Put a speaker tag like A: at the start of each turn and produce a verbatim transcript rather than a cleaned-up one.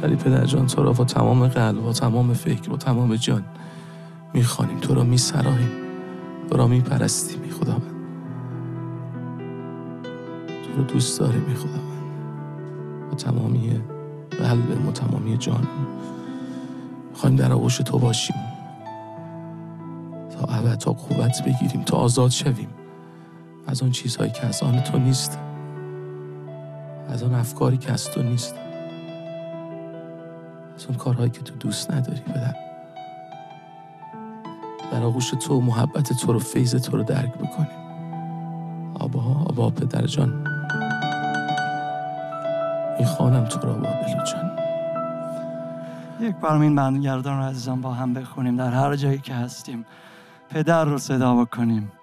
A: ولی پدر جان تو را با تمام قلب و تمام فکر و تمام جان میخوانیم، تو را میسراهیم، تو را میپرستیم ای خداوند. تو رو دوست داریم ای خداوند، با تمامی قلب و تمامی جان میخوایم در آغوش تو باشیم تا ابد، تا قوت بگیریم، تا آزاد شویم از آن چیزهایی که از آن تو نیست، از آن افکاری که از تو نیست، از اون کارهایی که تو دوست نداری. پدر در آغوش تو محبت تو رو، فیض تو رو درک بکنیم. آبا آبا پدر جان میخوانم تو را با دل و جان.
B: یک بار این بندگردان رو عزیزان با هم بخونیم، در هر جایی که هستیم پدر رو صدا بکنیم.